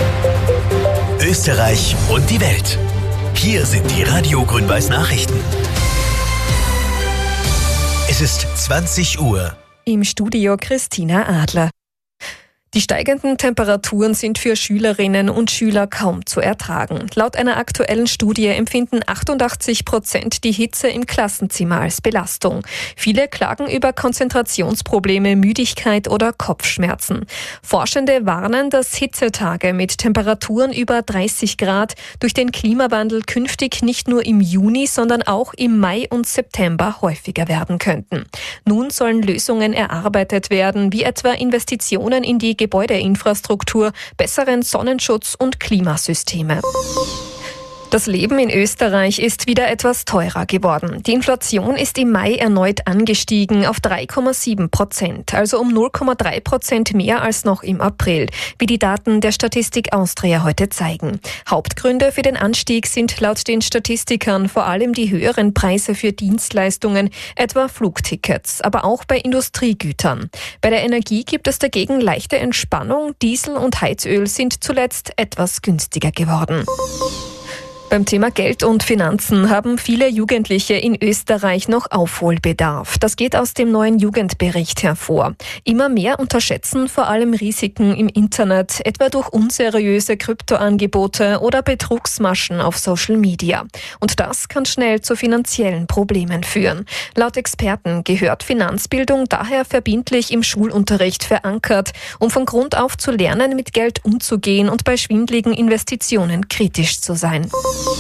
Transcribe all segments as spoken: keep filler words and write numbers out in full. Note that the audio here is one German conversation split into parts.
Österreich und die Welt. Hier sind die Radio Grün-Weiß Nachrichten. Es ist zwanzig Uhr. Im Studio Christina Adler. Die steigenden Temperaturen sind für Schülerinnen und Schüler kaum zu ertragen. Laut einer aktuellen Studie empfinden achtundachtzig Prozent die Hitze im Klassenzimmer als Belastung. Viele klagen über Konzentrationsprobleme, Müdigkeit oder Kopfschmerzen. Forschende warnen, dass Hitzetage mit Temperaturen über dreißig Grad durch den Klimawandel künftig nicht nur im Juni, sondern auch im Mai und September häufiger werden könnten. Nun sollen Lösungen erarbeitet werden, wie etwa Investitionen in die Gebäudeinfrastruktur, besseren Sonnenschutz und Klimasysteme. Das Leben in Österreich ist wieder etwas teurer geworden. Die Inflation ist im Mai erneut angestiegen auf drei Komma sieben Prozent, also um null Komma drei Prozent mehr als noch im April, wie die Daten der Statistik Austria heute zeigen. Hauptgründe für den Anstieg sind laut den Statistikern vor allem die höheren Preise für Dienstleistungen, etwa Flugtickets, aber auch bei Industriegütern. Bei der Energie gibt es dagegen leichte Entspannung. Diesel und Heizöl sind zuletzt etwas günstiger geworden. Beim Thema Geld und Finanzen haben viele Jugendliche in Österreich noch Aufholbedarf. Das geht aus dem neuen Jugendbericht hervor. Immer mehr unterschätzen vor allem Risiken im Internet, etwa durch unseriöse Kryptoangebote oder Betrugsmaschen auf Social Media. Und das kann schnell zu finanziellen Problemen führen. Laut Experten gehört Finanzbildung daher verbindlich im Schulunterricht verankert, um von Grund auf zu lernen, mit Geld umzugehen und bei schwindeligen Investitionen kritisch zu sein.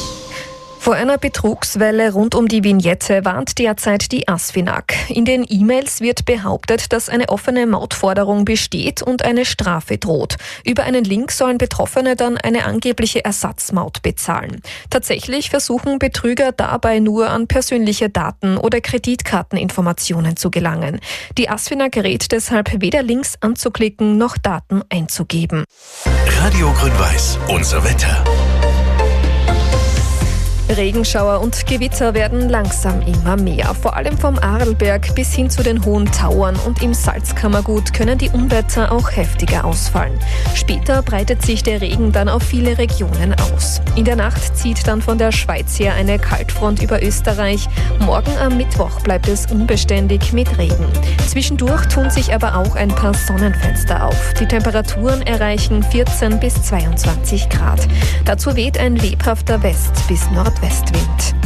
Vor einer Betrugswelle rund um die Vignette warnt derzeit die ASFINAG. In den E-Mails wird behauptet, dass eine offene Mautforderung besteht und eine Strafe droht. Über einen Link sollen Betroffene dann eine angebliche Ersatzmaut bezahlen. Tatsächlich versuchen Betrüger dabei nur an persönliche Daten oder Kreditkarteninformationen zu gelangen. Die ASFINAG rät deshalb, weder Links anzuklicken noch Daten einzugeben. Radio Grün-Weiß, unser Wetter. Regenschauer und Gewitter werden langsam immer mehr. Vor allem vom Arlberg bis hin zu den Hohen Tauern und im Salzkammergut können die Unwetter auch heftiger ausfallen. Später breitet sich der Regen dann auf viele Regionen aus. In der Nacht zieht dann von der Schweiz her eine Kaltfront über Österreich. Morgen am Mittwoch bleibt es unbeständig mit Regen. Zwischendurch tun sich aber auch ein paar Sonnenfenster auf. Die Temperaturen erreichen vierzehn bis zweiundzwanzig Grad. Dazu weht ein lebhafter West- bis Nordwestwind.